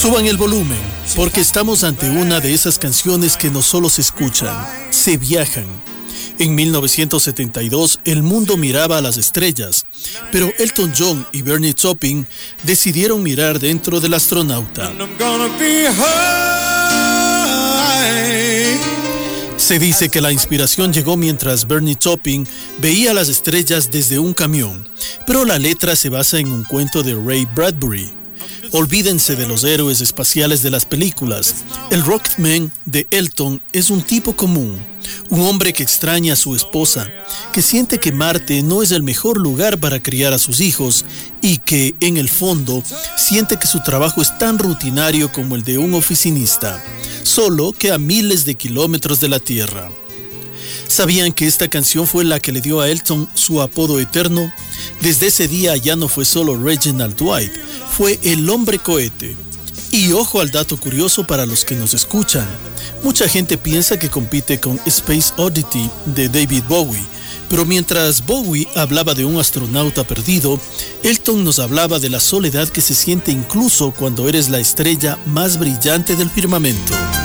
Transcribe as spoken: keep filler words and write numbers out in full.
Suban el volumen, porque estamos ante una de esas canciones que no solo se escuchan, se viajan. En mil novecientos setenta y dos, el mundo miraba a las estrellas, pero Elton John y Bernie Taupin decidieron mirar dentro del astronauta. Se dice que la inspiración llegó mientras Bernie Taupin veía las estrellas desde un camión, pero la letra se basa en un cuento de Ray Bradbury. Olvídense de los héroes espaciales de las películas. El Rocketman de Elton es un tipo común, un hombre que extraña a su esposa, que siente que Marte no es el mejor lugar para criar a sus hijos y que, en el fondo, siente que su trabajo es tan rutinario como el de un oficinista, solo que a miles de kilómetros de la Tierra. ¿Sabían que esta canción fue la que le dio a Elton su apodo eterno? Desde ese día ya no fue solo Reginald Dwight, fue el hombre cohete. Y ojo al dato curioso para los que nos escuchan. Mucha gente piensa que compite con Space Oddity de David Bowie, pero mientras Bowie hablaba de un astronauta perdido, Elton nos hablaba de la soledad que se siente incluso cuando eres la estrella más brillante del firmamento.